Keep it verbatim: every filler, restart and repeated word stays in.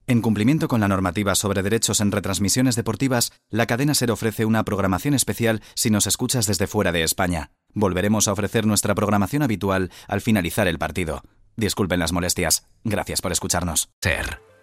En cumplimiento con la normativa sobre derechos en retransmisiones deportivas, la cadena SER ofrece una programación especial si nos escuchas desde fuera de España. Volveremos a ofrecer nuestra programación habitual al finalizar el partido. Disculpen las molestias. Gracias por escucharnos. SER.